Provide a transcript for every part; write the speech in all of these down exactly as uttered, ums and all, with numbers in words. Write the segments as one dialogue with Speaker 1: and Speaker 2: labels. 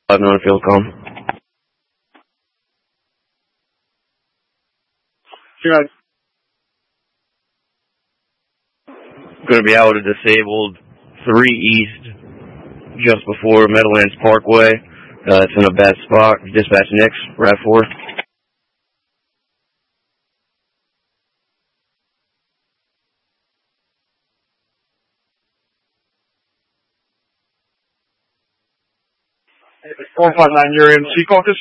Speaker 1: five nine field com.
Speaker 2: Right.
Speaker 1: Going to be out at disabled three East, just before Meadowlands Parkway. Uh, it's in a bad spot. Dispatch Nix, Rav four.
Speaker 2: one five nine, you're in C Caucus?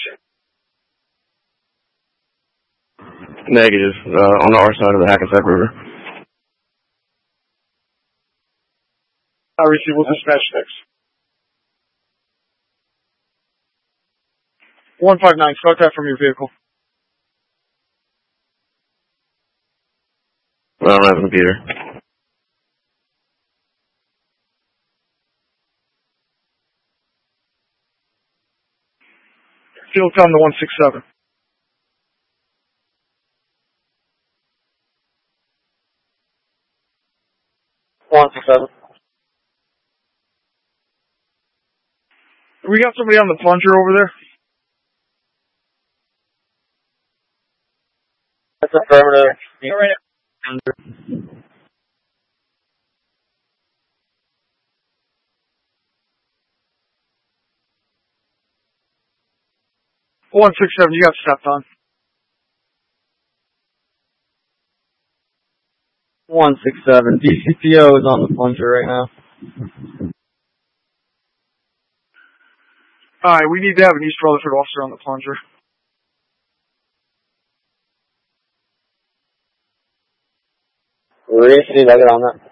Speaker 1: Negative, uh, on the R side of the Hackensack River.
Speaker 2: I receive will dispatch next. one five nine, start that from your vehicle.
Speaker 1: I don't have a computer.
Speaker 2: Field com to one six seven.
Speaker 3: one six seven.
Speaker 2: We got somebody on the plunger over there?
Speaker 3: That's affirmative.
Speaker 2: one six seven, you got stepped on.
Speaker 3: one six seven. D C P O is on the plunger right now.
Speaker 2: Alright, we need to have an East Rutherford officer on the plunger.
Speaker 3: Receive, I'll get on that.